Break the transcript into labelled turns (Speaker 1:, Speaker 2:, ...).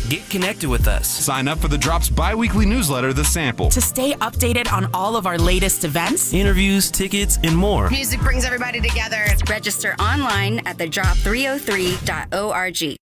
Speaker 1: Get connected with us.
Speaker 2: Sign up for the Drop's bi-weekly newsletter, The Sample.
Speaker 3: To stay updated on all of our latest events,
Speaker 1: Interviews, tickets, and more.
Speaker 4: Music brings everybody together. Register online at thedrop303.org.